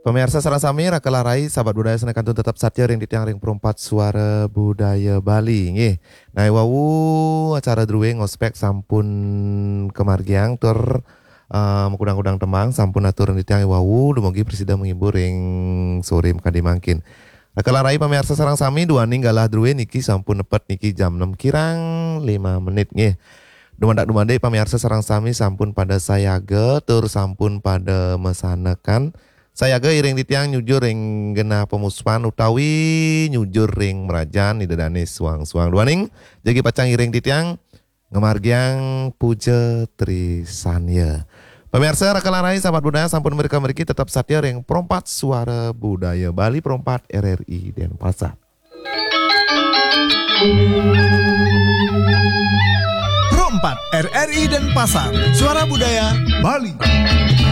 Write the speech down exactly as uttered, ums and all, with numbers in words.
Pemirsa sareng sami rakelarai sahabat budaya senekantun tetap satya ring ditiang ring perempat suara budaya Bali nggih. Nah wau acara druwe ngospek sampun kemargiang tur uh, kudang-kudang temang sampun atur ditiang wau dumugi presida menghibur ring sore kadi mangkin. Rakelarai pemirsa sareng sami duaning galah druwe niki sampun nepet niki jam enam kirang lima menit nggih. Dumandak dumande pemirsa sareng sami sampun pada sayaga tur sampun pada mesanekan saya ge iring ditiang nyujur ring genah pemuspan utawi nyujur ring merajan idedane suang-suang duaning jagi pacang iring ditiang ngemargiang puja trisanya. Pemirsa rakelarai sahabat budaya sampun mereka meriki tetap satya ring perempat suara budaya Bali perempat R R I Denpasar. Perempat R R I Denpasar, suara budaya Bali.